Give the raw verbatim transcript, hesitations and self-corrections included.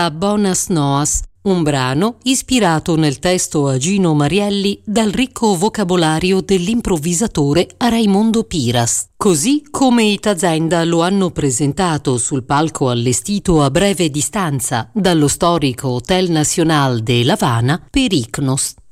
da Bonas Noas, un brano ispirato nel testo a Gino Marielli dal ricco vocabolario dell'improvvisatore a Raimondo Piras, così come i Tazenda lo hanno presentato sul palco allestito a breve distanza dallo storico Hotel Nacional de La Habana per Icnos.